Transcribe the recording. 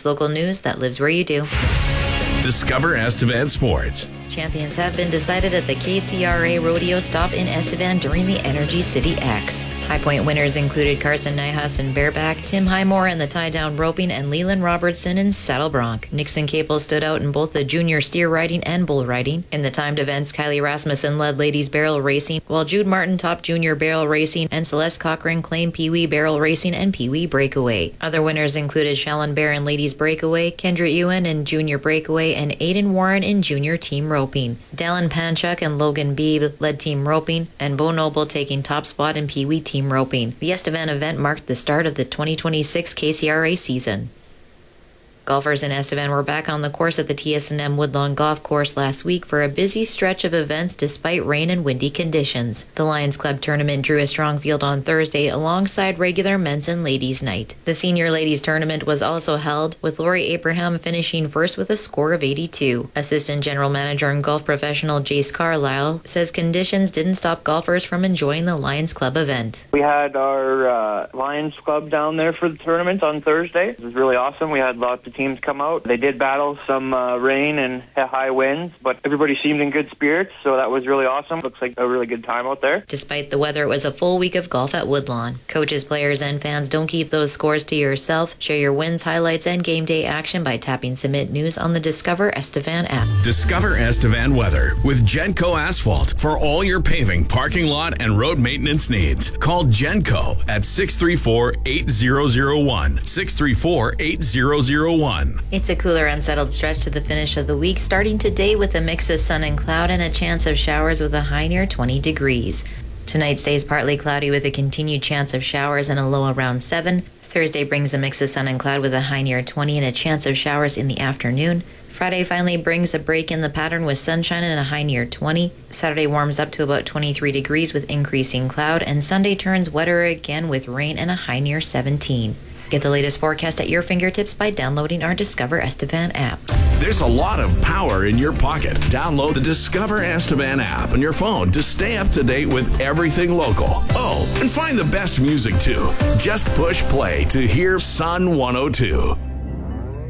local news that lives where you do. Discover Estevan Sports. Champions have been decided at the KCRA Rodeo Stop in Estevan during the Energy City X. High Point winners included Carson Nyhus in bareback, Tim Highmore in the tie-down roping, and Leland Robertson in saddle bronc. Nixon Capel stood out in both the junior steer riding and bull riding. In the timed events, Kylie Rasmussen led ladies barrel racing, while Jude Martin topped junior barrel racing, and Celeste Cochran claimed Pee-wee barrel racing and Pee-wee breakaway. Other winners included Shallon Bear in ladies breakaway, Kendra Ewan in junior breakaway, and Aiden Warren in junior team roping. Dallin Panchuk and Logan Beebe led team roping, and Bo Noble taking top spot in Pee-wee team roping. The Estevan event marked the start of the 2026 KCRA season. Golfers in Estevan were back on the course at the TS&M Woodlawn Golf Course last week for a busy stretch of events despite rain and windy conditions. The Lions Club tournament drew a strong field on Thursday alongside regular men's and ladies' night. The senior ladies tournament was also held, with Lori Abraham finishing first with a score of 82. Assistant General Manager and golf professional Jace Carlisle says conditions didn't stop golfers from enjoying the Lions Club event. We had our Lions Club down there for the tournament on Thursday. It was really awesome. We had lots of teams come out. They did battle some rain and high winds, but everybody seemed in good spirits, so that was really awesome. Looks like a really good time out there. Despite the weather, it was a full week of golf at Woodlawn. Coaches, players, and fans, don't keep those scores to yourself. Share your wins, highlights, and game day action by tapping Submit News on the Discover Estevan app. Discover Estevan weather with Genco Asphalt for all your paving, parking lot, and road maintenance needs. Call Genco at 634-8001. 634-8001. It's a cooler, unsettled stretch to the finish of the week, starting today with a mix of sun and cloud and a chance of showers with a high near 20 degrees. Tonight stays partly cloudy with a continued chance of showers and a low around 7. Thursday brings a mix of sun and cloud with a high near 20 and a chance of showers in the afternoon. Friday finally brings a break in the pattern with sunshine and a high near 20. Saturday warms up to about 23 degrees with increasing cloud, and Sunday turns wetter again with rain and a high near 17. Get the latest forecast at your fingertips by downloading our Discover Estevan app. There's a lot of power in your pocket. Download the Discover Estevan app on your phone to stay up to date with everything local. Oh, and find the best music too. Just push play to hear Sun 102.